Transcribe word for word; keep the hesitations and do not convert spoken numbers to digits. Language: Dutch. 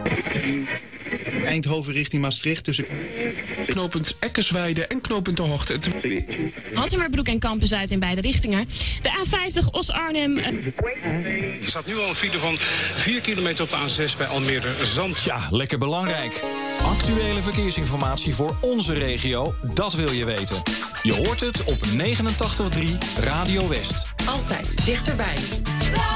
Eindhoven richting Maastricht tussen knooppunt Eckersweide en knooppunt De Hoogte. Hattemerbroek en Kampen-Zuid in beide richtingen. De A vijftig Os-Arnhem. Er staat nu al een file van vier kilometer op de A zes bij Almere-Zand. Ja, lekker belangrijk. Actuele verkeersinformatie voor onze regio, dat wil je weten. Je hoort het op negenentachtig komma drie Radio West. Altijd dichterbij.